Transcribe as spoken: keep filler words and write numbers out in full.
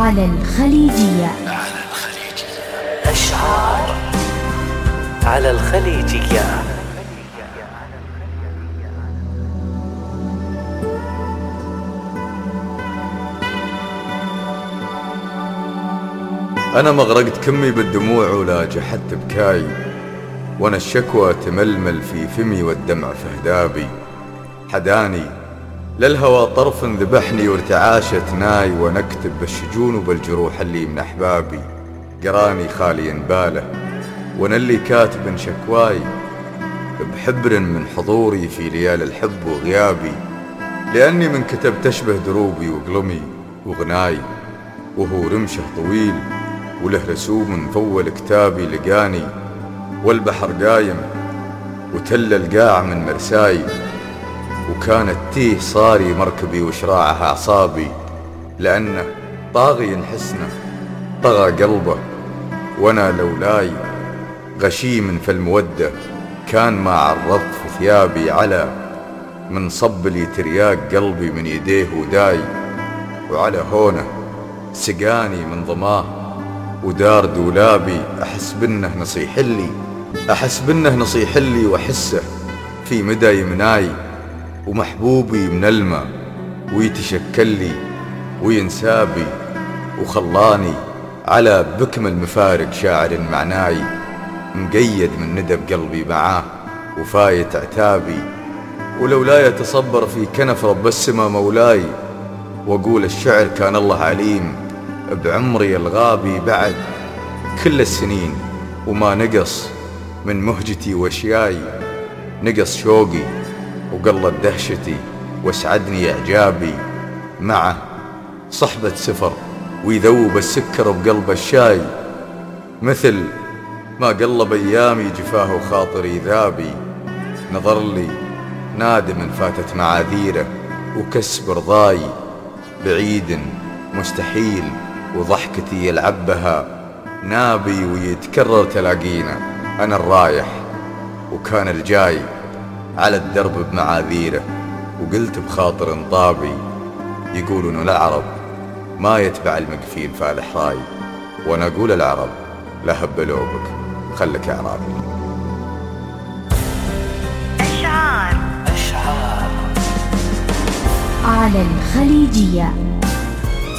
على الخليجية. على الخليجية أشعار على الخليجية. أنا مغرقت كمي بالدموع ولا جحدت بكاي، وأنا الشكوى تململ في فمي والدمع في هدابي. حداني للهوى طرف ذبحني وارتعاشت ناي، وأنا أكتب بالشجون وبالجروح اللي من أحبابي. قراني خالي باله وأنا اللي كاتب شكواي، بحبر من حضوري في ليالي الحب وغيابي. لأني من كتب تشبه دروبي وقلمي وغناي، وهو رمشه طويل وله رسوم مفول كتابي. لقاني والبحر قايم وتل القاع من مرساي، وكانت تيه صاري مركبي وشراعها أعصابي. لأنه طاغي حسنه طغى قلبه، وأنا لولاي غشيم فالمودة كان ما عرضت في ثيابي. على من صب لي ترياق قلبي من يديه وداي، وعلى هونه سقاني من ضماه ودار دولابي. أحس بنه نصيح لي أحس بنه نصيح لي وأحسه في مدى يمناي، ومحبوبي من الماء ويتشكل لي وينسابي. وخلاني على بكم المفارق شاعر معناي، مقيد من ندب قلبي معاه وفايت عتابي. ولولا يتصبر في كنف رب السما مولاي، وأقول الشعر كان الله عليم بعمري الغابي. بعد كل السنين وما نقص من مهجتي واشياي، نقص شوقي وقلت دهشتي واسعدني إعجابي. معه صحبة سفر ويذوب السكر بقلب الشاي، مثل ما قلب أيامي جفاه وخاطري ذابي. نظر لي نادم فاتت معاذيره وكسب رضاي، بعيد مستحيل وضحكتي يلعب بها نابي. ويتكرر تلاقينا أنا الرايح وكان الجاي على الدرب بمعاذيره. وقلت بخاطر انطابي يقولون العرب ما يتبع المقفيل فالح راي، وانا اقول العرب لا هبلوبك خلك اعرابي. أشعار أشعار على الخليجية.